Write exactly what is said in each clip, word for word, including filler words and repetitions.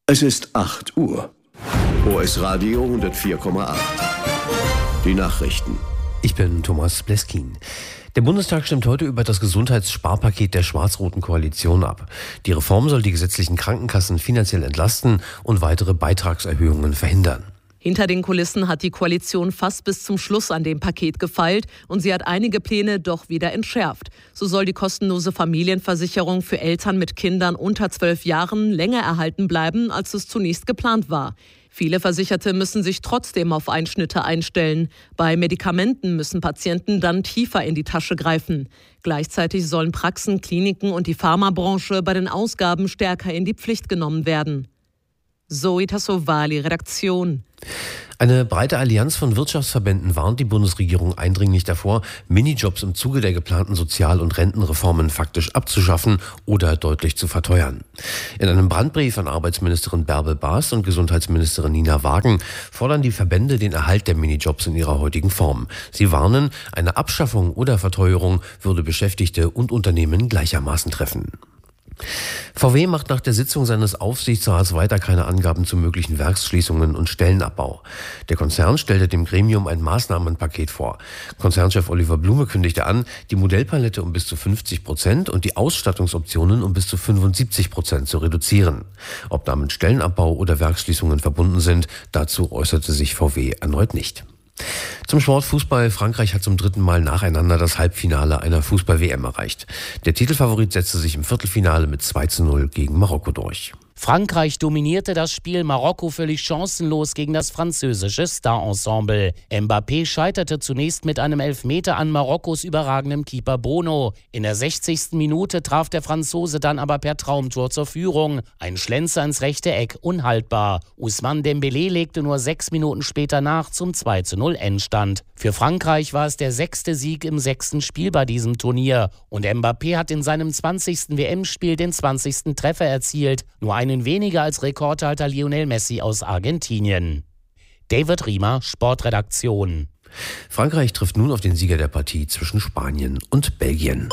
Es ist acht Uhr. O S Radio hundertvier Komma acht. Die Nachrichten. Ich bin Thomas Bleskin. Der Bundestag stimmt heute über das Gesundheitssparpaket der schwarz-roten Koalition ab. Die Reform soll die gesetzlichen Krankenkassen finanziell entlasten und weitere Beitragserhöhungen verhindern. Hinter den Kulissen hat die Koalition fast bis zum Schluss an dem Paket gefeilt und sie hat einige Pläne doch wieder entschärft. So soll die kostenlose Familienversicherung für Eltern mit Kindern unter zwölf Jahren länger erhalten bleiben, als es zunächst geplant war. Viele Versicherte müssen sich trotzdem auf Einschnitte einstellen. Bei Medikamenten müssen Patienten dann tiefer in die Tasche greifen. Gleichzeitig sollen Praxen, Kliniken und die Pharmabranche bei den Ausgaben stärker in die Pflicht genommen werden. Zoe Tassovali, Redaktion. Eine breite Allianz von Wirtschaftsverbänden warnt die Bundesregierung eindringlich davor, Minijobs im Zuge der geplanten Sozial- und Rentenreformen faktisch abzuschaffen oder deutlich zu verteuern. In einem Brandbrief an Arbeitsministerin Bärbel Baas und Gesundheitsministerin Nina Wagen fordern die Verbände den Erhalt der Minijobs in ihrer heutigen Form. Sie warnen, eine Abschaffung oder Verteuerung würde Beschäftigte und Unternehmen gleichermaßen treffen. V W macht nach der Sitzung seines Aufsichtsrats weiter keine Angaben zu möglichen Werksschließungen und Stellenabbau. Der Konzern stellte dem Gremium ein Maßnahmenpaket vor. Konzernchef Oliver Blume kündigte an, die Modellpalette um bis zu fünfzig Prozent und die Ausstattungsoptionen um bis zu fünfundsiebzig Prozent zu reduzieren. Ob damit Stellenabbau oder Werksschließungen verbunden sind, dazu äußerte sich V W erneut nicht. Zum Sportfußball. Frankreich hat zum dritten Mal nacheinander das Halbfinale einer Fußball-W M erreicht. Der Titelfavorit setzte sich im Viertelfinale mit zwei zu null gegen Marokko durch. Frankreich dominierte das Spiel, Marokko völlig chancenlos gegen das französische Star-Ensemble. Mbappé scheiterte zunächst mit einem Elfmeter an Marokkos überragendem Keeper Bono. In der sechzigsten Minute traf der Franzose dann aber per Traumtor zur Führung. Ein Schlenzer ins rechte Eck, unhaltbar. Ousmane Dembélé legte nur sechs Minuten später nach zum zwei zu null Endstand. Für Frankreich war es der sechste Sieg im sechsten Spiel bei diesem Turnier. Und Mbappé hat in seinem zwanzigsten W M-Spiel den zwanzigsten Treffer erzielt. Nur einen weniger als Rekordhalter Lionel Messi aus Argentinien. David Riemer, Sportredaktion. Frankreich trifft nun auf den Sieger der Partie zwischen Spanien und Belgien.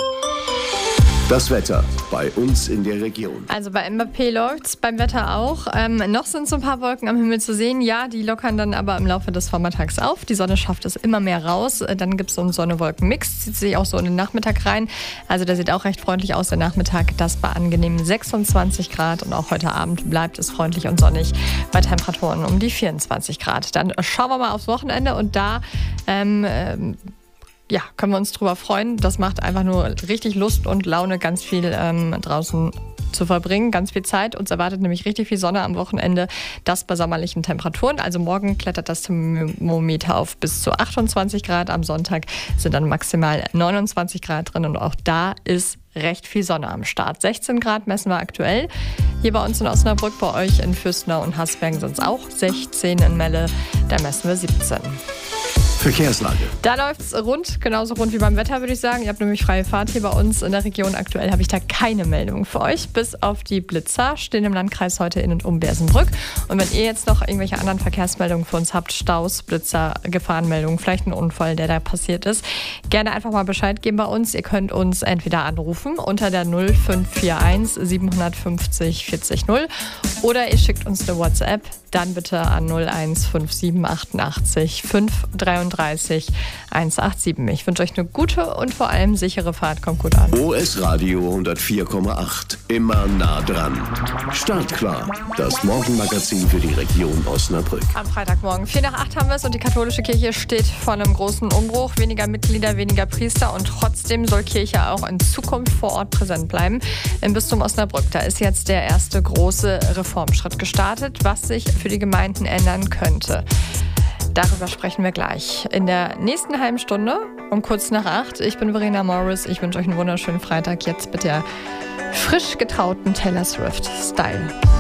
Das Wetter bei uns in der Region. Also bei Mbappé läuft's, beim Wetter auch. Ähm, noch sind so ein paar Wolken am Himmel zu sehen. Ja, die lockern dann aber im Laufe des Vormittags auf. Die Sonne schafft es immer mehr raus. Dann gibt es so einen Sonne-Wolken-Mix. Zieht sich auch so in den Nachmittag rein. Also der sieht auch recht freundlich aus, der Nachmittag. Das bei angenehmen sechsundzwanzig Grad. Und auch heute Abend bleibt es freundlich und sonnig bei Temperaturen um die vierundzwanzig Grad. Dann schauen wir mal aufs Wochenende. Und da ähm, ähm, ja, können wir uns drüber freuen. Das macht einfach nur richtig Lust und Laune, ganz viel ähm, draußen zu verbringen, ganz viel Zeit. Uns erwartet nämlich richtig viel Sonne am Wochenende, das bei sommerlichen Temperaturen. Also morgen klettert das Thermometer auf bis zu achtundzwanzig Grad. Am Sonntag sind dann maximal neunundzwanzig Grad drin und auch da ist recht viel Sonne am Start. sechzehn Grad messen wir aktuell. Hier bei uns in Osnabrück, bei euch in Fürstenau und Hasbergen sind es auch sechzehn, in Melle, da messen wir siebzehn. Verkehrslage. Da läuft es rund, genauso rund wie beim Wetter, würde ich sagen. Ihr habt nämlich freie Fahrt hier bei uns in der Region. Aktuell habe ich da keine Meldung für euch. Bis auf die Blitzer stehen im Landkreis heute in und um Bersenbrück. Und wenn ihr jetzt noch irgendwelche anderen Verkehrsmeldungen für uns habt, Staus, Blitzer, Gefahrenmeldungen, vielleicht ein Unfall, der da passiert ist, gerne einfach mal Bescheid geben bei uns. Ihr könnt uns entweder anrufen unter der null fünf vier eins siebenhundertfünfzig vierzig null oder ihr schickt uns eine WhatsApp, dann bitte an null eins fünf sieben achtundachtzig fünf dreiunddreißig hundertsiebenundachtzig. Ich wünsche euch eine gute und vor allem sichere Fahrt. Kommt gut an. O S Radio hundertvier Komma acht. Immer nah dran. Startklar. Das Morgenmagazin für die Region Osnabrück. Am Freitagmorgen. vier nach acht haben wir es und die katholische Kirche steht vor einem großen Umbruch. Weniger Mitglieder, weniger Priester und trotzdem soll Kirche auch in Zukunft vor Ort präsent bleiben. Im Bistum Osnabrück, da ist jetzt der erste große Reformschritt gestartet, was sich für die Gemeinden ändern könnte. Darüber sprechen wir gleich in der nächsten halben Stunde um kurz nach acht. Ich bin Verena Morris. Ich wünsche euch einen wunderschönen Freitag. Jetzt mit der frisch getrauten Taylor Swift Style.